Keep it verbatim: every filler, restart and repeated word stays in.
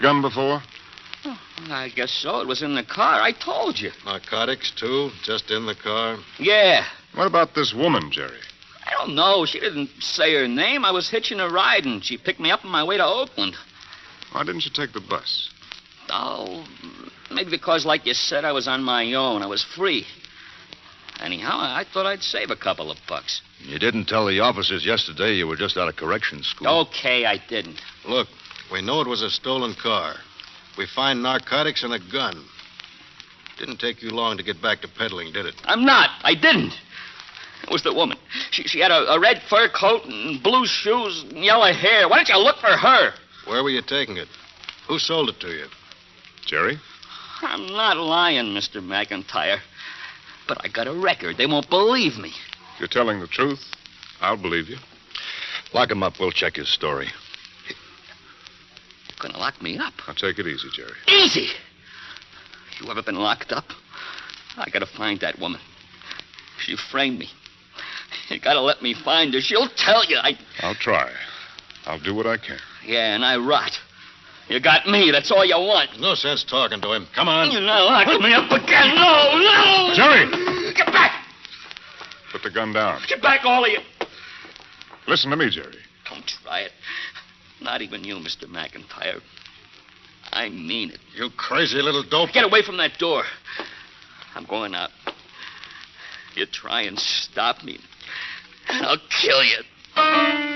Gun before? Oh, I guess so. It was in the car. I told you. Narcotics, too? Just in the car? Yeah. What about this woman, Jerry? I don't know. She didn't say her name. I was hitching a ride, and she picked me up on my way to Oakland. Why didn't you take the bus? Oh, maybe because, like you said, I was on my own. I was free. Anyhow, I thought I'd save a couple of bucks. You didn't tell the officers yesterday you were just out of corrections school. Okay, I didn't. Look, we know it was a stolen car. We find narcotics and a gun. Didn't take you long to get back to peddling, did it? I'm not. I didn't. It was the woman. She, she had a, a red fur coat and blue shoes and yellow hair. Why don't you look for her? Where were you taking it? Who sold it to you? Jerry? I'm not lying, Mister McIntyre. But I got a record. They won't believe me. If you're telling the truth, I'll believe you. Lock him up. We'll check his story. You're going to lock me up? Now, take it easy, Jerry. Easy? You ever been locked up? I got to find that woman. She framed me. You got to let me find her. She'll tell you. I... I'll try. I'll do what I can. Yeah, and I rot. You got me. That's all you want. No sense talking to him. Come on. You're not locking me up again. No, no. Jerry! Get back. Put the gun down. Get back, all of you. Listen to me, Jerry. Don't try it. Not even you, Mister McIntyre. I mean it. You crazy little dope. Get away from that door. I'm going out. You try and stop me, and I'll kill you.